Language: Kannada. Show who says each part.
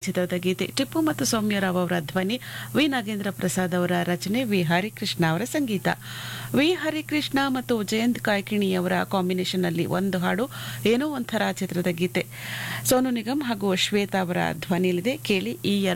Speaker 1: ಚಿತ್ರದ ಗೀತೆ. ಟಿಪ್ಪು ಮತ್ತು ಸೌಮ್ಯರಾವ್ ಅವರ ಧ್ವನಿ, ವಿ ನಾಗೇಂದ್ರ ಪ್ರಸಾದ್ ಅವರ ರಚನೆ, ವಿ ಹರಿಕೃಷ್ಣ ಅವರ ಸಂಗೀತ. ವಿ ಹರಿಕೃಷ್ಣ ಮತ್ತು ಜಯಂತ್ ಕಾಯ್ಕಿಣಿ ಅವರ ಕಾಂಬಿನೇಷನ್ ನಲ್ಲಿ ಒಂದು ಹಾಡು, ಏನೋ ಒಂಥರ ಚಿತ್ರದ ಗೀತೆ. ಸೋನು ನಿಗಮ್ ಹಾಗೂ ಶ್ವೇತಾ ಅವರ ಧ್ವನಿಯಲ್ಲಿದೆ. ಕೇಳಿ ಈ